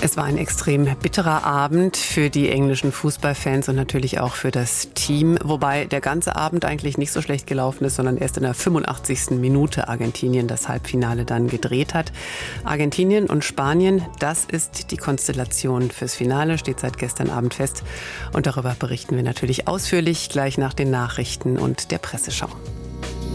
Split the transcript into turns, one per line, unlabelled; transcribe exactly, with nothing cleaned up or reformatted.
Es war ein extrem bitterer Abend für die englischen Fußballfans und natürlich auch für das Team, wobei der ganze Abend eigentlich nicht so schlecht gelaufen ist, sondern erst in der fünfundachtzigsten Minute Argentinien das Halbfinale dann gedreht hat. Argentinien und Spanien, das ist die Konstellation fürs Finale, steht seit gestern Abend fest und darüber berichten wir natürlich ausführlich gleich nach den Nachrichten und der Presseschau.